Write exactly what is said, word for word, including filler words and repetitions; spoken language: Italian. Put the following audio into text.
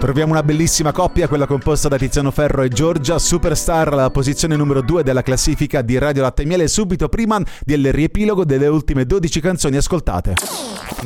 Troviamo una bellissima coppia, quella composta da Tiziano Ferro e Giorgia, Superstar alla posizione numero due della classifica di Radio Latte e Miele, subito prima del riepilogo delle ultime dodici canzoni ascoltate.